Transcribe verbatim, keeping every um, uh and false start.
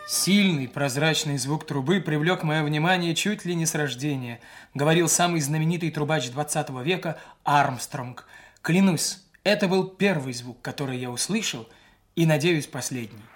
Сильный, прозрачный звук трубы привлек мое внимание чуть ли не с рождения, говорил самый знаменитый трубач двадцатого века Армстронг. Клянусь, это был первый звук, который я услышал, и, надеюсь, последний.